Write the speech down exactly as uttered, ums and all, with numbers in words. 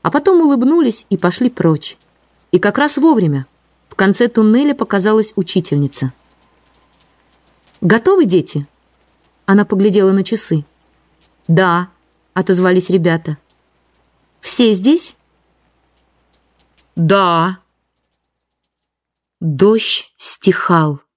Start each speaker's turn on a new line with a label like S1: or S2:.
S1: а потом улыбнулись и пошли прочь. И как раз вовремя. В конце туннеля показалась учительница. «Готовы, дети?» Она поглядела на часы. «Да», — отозвались ребята. «Все здесь?» «Да». Дождь стихал.